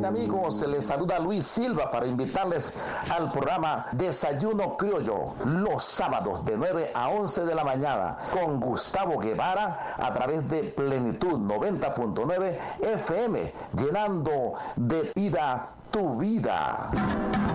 amigas y amigos, les saluda Luis Silva para invitarles al programa Desayuno Criollo, los sábados de 9 a 11 de la mañana, con Gustavo Guevara a través de Plenitud 90.9 FM, llenando de vida tu vida.